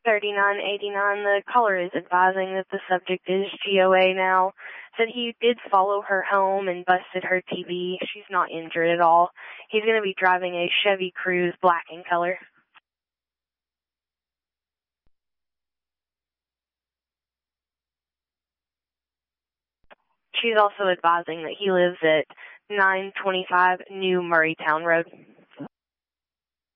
3989, the caller is advising that the subject is GOA now. Said he did follow her home and busted her TV. She's not injured at all. He's going to be driving a Chevy Cruze black in color. She's also advising that he lives at 925 New Murraytown Road.